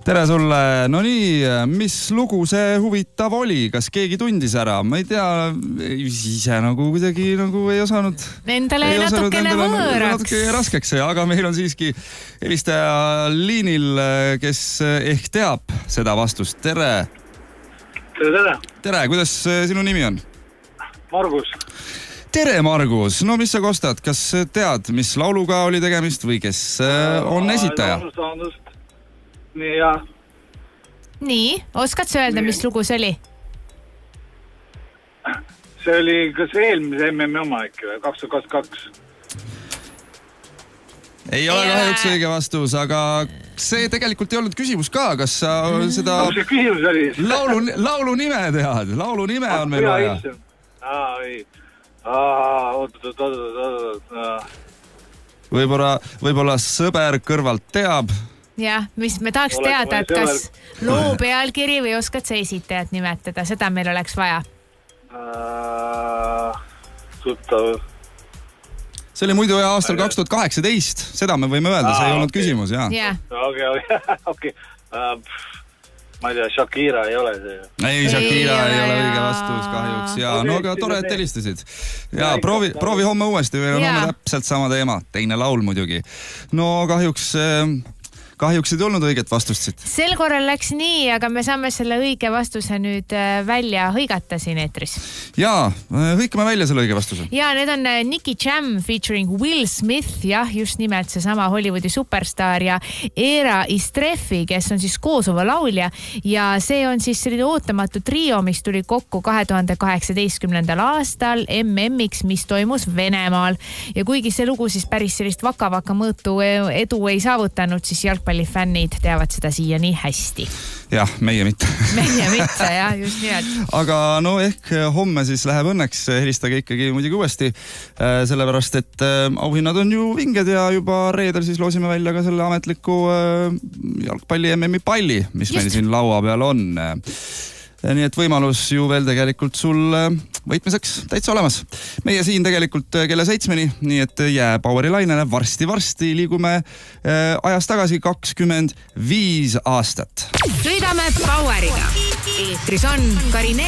tere sulle. No nii, mis lugu see huvitav oli? Kas keegi tundis ära? Ma ei tea, ise nagu kuidagi nagu ei osanud. Endale natukene võõraks. Natuke raskeks, aga meil on siiski helistaja liinil, kes ehk teab seda vastust. Tere. Tere. Tere, kuidas sinu nimi on? Margus. Tere, Margus. No mis sa kostad? Kas tead, mis lauluga oli tegemist või kes on esitaja? Nii, jah. Nii, oskad sa öelda, mis lugu see oli? See oli kas eelmise MM oma ikka, 2022. Ei ole kahjuks õige vastus, aga see tegelikult ei olnud küsimus ka. Kas sa seda see küsimus oli? Laulu nime tead? Laulu nime on meil vaja. Võib-olla sõber kõrvalt teab. Jah, mis me tahaks teada, et kas loo pealkiri või oskad sa esitajat nimetada, seda meil oleks vaja. Tuttav. See oli muidu aastal 2018, seda me võime öelda, see ei olnud küsimus, jah. Okei. Ma ei tea, Shakira ei ole see. Ei, Shakira ei ole õige vastus kahjuks. Ja, no aga tore, et helistasid. Ja proovi homme uuesti, või on homme täpselt sama teema. Teine laul muidugi. No kahjuks ei tulnud õiget vastust siit. Sel korral läks nii, aga me saame selle õige vastuse nüüd välja hõigata siin eetris. Jaa, hõikame välja selle õige vastuse. Ja need on Nicky Jam featuring Will Smith, jah, just nimelt see sama Hollywoodi superstar ja Era Istrefi, kes on siis Kosovo laulja ja see on siis selline ootamatu trio, mis tuli kokku 2018. aastal MM-iks, mis toimus Venemaal ja kuigi see lugu siis päris sellist vaka-vaka mõõtu edu ei saavutanud, siis jalgpallifännid teavad seda siia nii hästi. Jah, meie mitte. Meie mitte, jah, just nimelt. Aga no ehk homme siis läheb õnneks, helistage ikkagi muidugi uuesti, sellepärast, et auhinnad on ju vinged ja juba reedel siis loosime välja ka selle ametliku jalgpalli MM-i palli, mis meil siin laua peal on. Nii et võimalus ju veel tegelikult sul võitmiseks täitsa olemas. Meie siin tegelikult kella 7-ni, nii et jää Poweri lainele. Varsti liigume ajas tagasi 25 aastat. Sõidame Poweriga. Eetris on Karine